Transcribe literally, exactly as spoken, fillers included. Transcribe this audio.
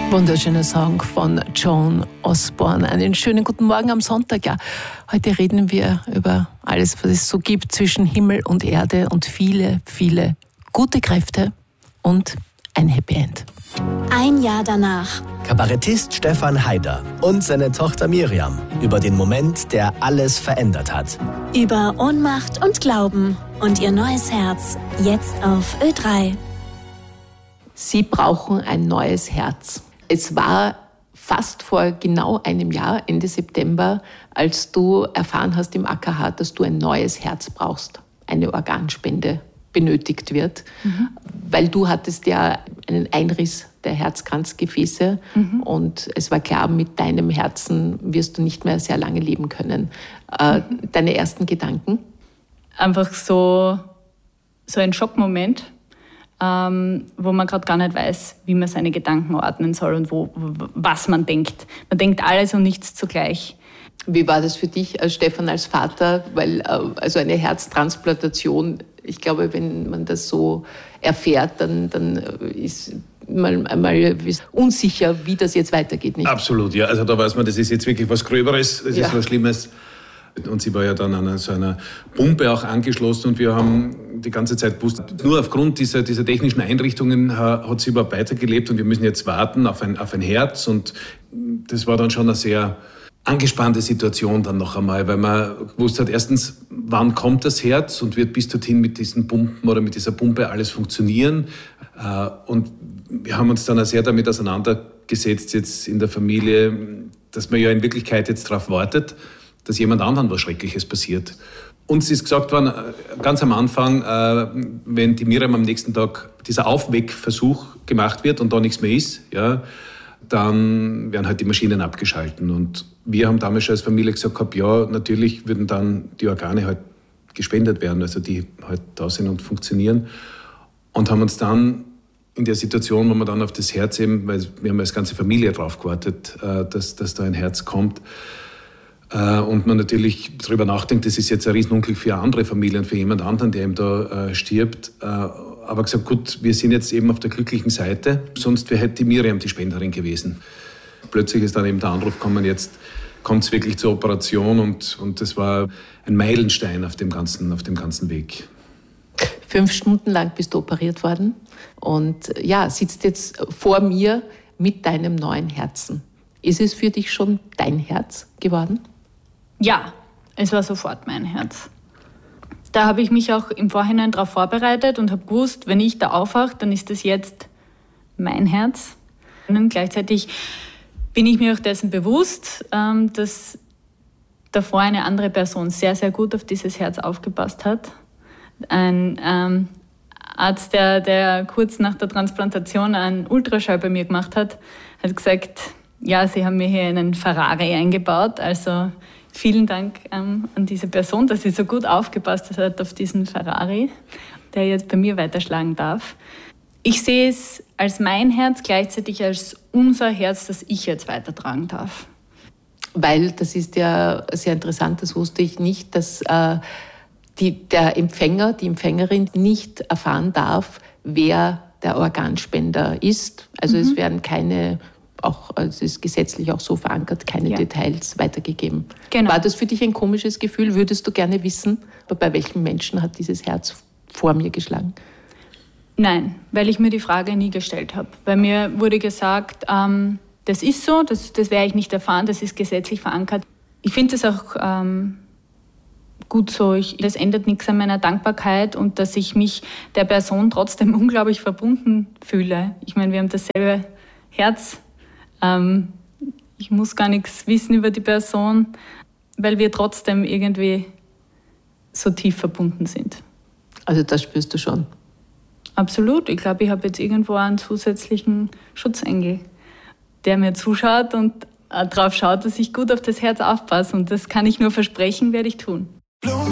Wunderschöner Song von Joan Osborne. Einen schönen guten Morgen am Sonntag. Ja, heute reden wir über alles, was es so gibt zwischen Himmel und Erde und viele, viele gute Kräfte und ein Happy End. Ein Jahr danach. Kabarettist Stefan Haider und seine Tochter Miriam über den Moment, der alles verändert hat. Über Ohnmacht und Glauben und ihr neues Herz. Jetzt auf Ö drei. Sie brauchen ein neues Herz. Es war fast vor genau einem Jahr, Ende September, als du erfahren hast im A K H, dass du ein neues Herz brauchst, eine Organspende benötigt wird, mhm. weil du hattest ja einen Einriss der Herzkranzgefäße mhm. und es war klar, mit deinem Herzen wirst du nicht mehr sehr lange leben können. Äh, mhm. Deine ersten Gedanken? Einfach so, so ein Schockmoment. Ähm, wo man gerade gar nicht weiß, wie man seine Gedanken ordnen soll und wo, was man denkt. Man denkt alles und nichts zugleich. Wie war das für dich, als Stefan, als Vater? Weil äh, also eine Herztransplantation, ich glaube, wenn man das so erfährt, dann, dann ist man einmal unsicher, wie das jetzt weitergeht. Nicht? Absolut, ja. Also da weiß man, das ist jetzt wirklich was Gröberes, das ja. ist was Schlimmes. Und sie war ja dann an so einer Pumpe auch angeschlossen und wir haben die ganze Zeit gewusst, nur aufgrund dieser, dieser technischen Einrichtungen hat sie überhaupt weitergelebt und wir müssen jetzt warten auf ein, auf ein Herz. Und das war dann schon eine sehr angespannte Situation dann noch einmal, weil man gewusst hat, erstens, wann kommt das Herz und wird bis dorthin mit diesen Pumpen oder mit dieser Pumpe alles funktionieren. Und wir haben uns dann auch sehr damit auseinandergesetzt jetzt in der Familie, dass man ja in Wirklichkeit jetzt darauf wartet, dass jemand anderen was Schreckliches passiert. Uns ist gesagt worden, ganz am Anfang, wenn die Miriam am nächsten Tag dieser Aufweckversuch gemacht wird und da nichts mehr ist, ja, dann werden halt die Maschinen abgeschalten. Und wir haben damals schon als Familie gesagt, ja, natürlich würden dann die Organe halt gespendet werden, also die halt da sind und funktionieren. Und haben uns dann in der Situation, wo man dann auf das Herz eben, weil wir haben als ganze Familie drauf gewartet, dass, dass da ein Herz kommt, und man natürlich darüber nachdenkt, das ist jetzt ein Riesenunglück für andere Familien, für jemand anderen, der eben da äh, stirbt. Äh, aber gesagt, gut, wir sind jetzt eben auf der glücklichen Seite, sonst wäre die Miriam die Spenderin gewesen. Plötzlich ist dann eben der Anruf gekommen, jetzt kommt es wirklich zur Operation und, und das war ein Meilenstein auf dem ganzen, auf dem ganzen Weg. Fünf Stunden lang bist du operiert worden und ja, sitzt jetzt vor mir mit deinem neuen Herzen. Ist es für dich schon dein Herz geworden? Ja, es war sofort mein Herz. Da habe ich mich auch im Vorhinein darauf vorbereitet und habe gewusst, wenn ich da aufwache, dann ist das jetzt mein Herz. Und gleichzeitig bin ich mir auch dessen bewusst, dass davor eine andere Person sehr, sehr gut auf dieses Herz aufgepasst hat. Ein ähm, Arzt, der, der kurz nach der Transplantation einen Ultraschall bei mir gemacht hat, hat gesagt, ja, Sie haben mir hier einen Ferrari eingebaut, also vielen Dank ähm, an diese Person, dass sie so gut aufgepasst hat auf diesen Ferrari, der jetzt bei mir weiterschlagen darf. Ich sehe es als mein Herz, gleichzeitig als unser Herz, das ich jetzt weitertragen darf. Weil, das ist ja sehr interessant, das wusste ich nicht, dass äh, die, der Empfänger, die Empfängerin nicht erfahren darf, wer der Organspender ist. Also mhm. es werden keine... Auch, also es ist gesetzlich auch so verankert, keine ja. Details weitergegeben. Genau. War das für dich ein komisches Gefühl? Würdest du gerne wissen, bei welchem Menschen hat dieses Herz vor mir geschlagen? Nein, weil ich mir die Frage nie gestellt habe. Weil mir wurde gesagt, ähm, das ist so, das, das werde ich nicht erfahren, das ist gesetzlich verankert. Ich finde das auch ähm, gut so. Ich, das ändert nichts an meiner Dankbarkeit und dass ich mich der Person trotzdem unglaublich verbunden fühle. Ich meine, wir haben dasselbe Herz. Ähm, ich muss gar nichts wissen über die Person, weil wir trotzdem irgendwie so tief verbunden sind. Also das spürst du schon? Absolut. Ich glaube, ich habe jetzt irgendwo einen zusätzlichen Schutzengel, der mir zuschaut und darauf schaut, dass ich gut auf das Herz aufpasse. Und das kann ich nur versprechen, werde ich tun.